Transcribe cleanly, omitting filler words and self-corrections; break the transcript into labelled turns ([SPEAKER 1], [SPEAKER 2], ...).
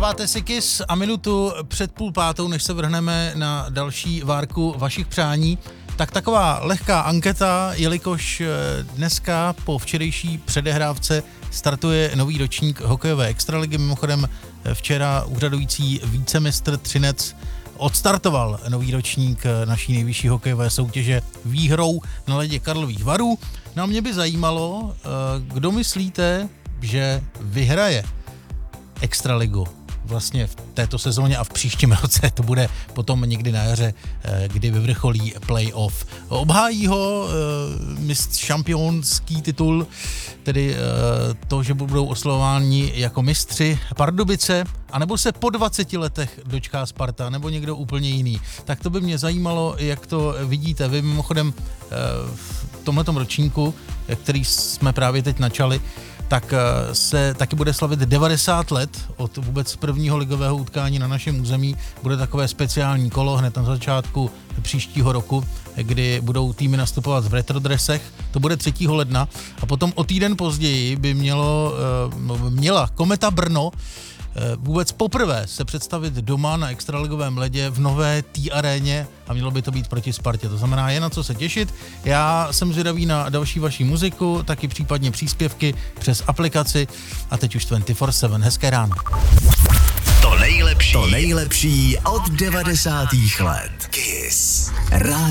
[SPEAKER 1] Dáváte si Kiss a minutu před 4:30, než se vrhneme na další várku vašich přání. Tak taková lehká anketa, jelikož dneska po včerejší předehrávce startuje nový ročník hokejové extraligy. Mimochodem včera úřadující vícemistr Třinec odstartoval nový ročník naší nejvyšší hokejové soutěže výhrou na ledě Karlových Varů. No a mě by zajímalo, kdo myslíte, že vyhraje extraligu vlastně v této sezóně a v příštím roce, to bude potom někdy na jaře, kdy vyvrcholí playoff. Obhájí ho šampionský titul, tedy to, že budou oslovováni jako mistři Pardubice, anebo se po 20 letech dočká Sparta, nebo někdo úplně jiný. Tak to by mě zajímalo, jak to vidíte vy. Mimochodem v tomhletom ročníku, který jsme právě teď načali, tak se taky bude slavit 90 let od vůbec prvního ligového utkání na našem území. Bude takové speciální kolo hned na začátku příštího roku, kdy budou týmy nastupovat v retrodresech. To bude 3. ledna a potom o týden později by měla Kometa Brno vůbec poprvé se představit doma na extraligovém ledě v nové T-aréně a mělo by to být proti Spartě. To znamená, je na co se těšit. Já jsem zvědavý na další vaši muziku, taky případně příspěvky přes aplikaci a teď už 24/7. Hezké ráno.
[SPEAKER 2] To nejlepší od 90. let. Kiss.